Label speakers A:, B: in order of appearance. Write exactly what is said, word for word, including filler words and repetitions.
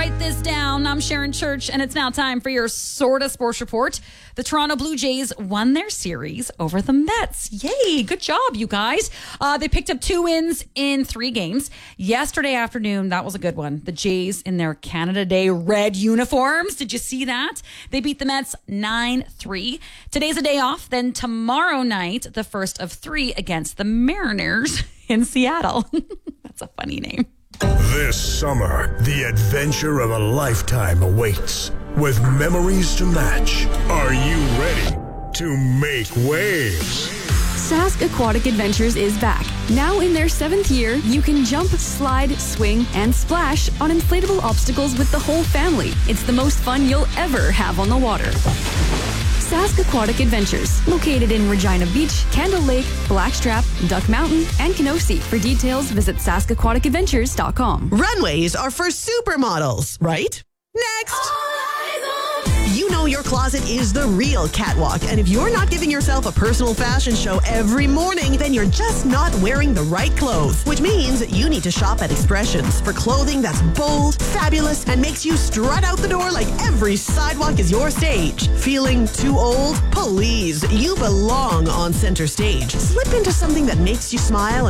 A: write this down. I'm Sharon Church, and it's now time for your Sorta Sports Report. The Toronto Blue Jays won their series over the Mets. Yay, good job, you guys. Uh, they picked up two wins in three games. Yesterday afternoon, that was a good one. The Jays in their Canada Day red uniforms. Did you see that? They beat the Mets nine three. Today's a day off. Then tomorrow night, the first of three against the Mariners in Seattle. That's a funny name.
B: This summer, the adventure of a lifetime awaits. With memories to match, are you ready to make waves?
C: Sask Aquatic Adventures is back. Now in their seventh year, you can jump, slide, swing, and splash on inflatable obstacles with the whole family. It's the most fun you'll ever have on the water. Sask Aquatic Adventures, located in Regina Beach, Candle Lake, Blackstrap, Duck Mountain, and Kenosee. For details, visit sask aquatic adventures dot com.
D: Runways are for supermodels, right? Next! You know your closet is the real catwalk, and if you're not giving yourself a personal fashion show every morning, then you're just not wearing the right clothes, which means you need to shop at Expressions for clothing that's bold, fabulous, and makes you strut out the door like every sidewalk is your stage. Feeling too old? Please, you belong on center stage. Slip into something that makes you smile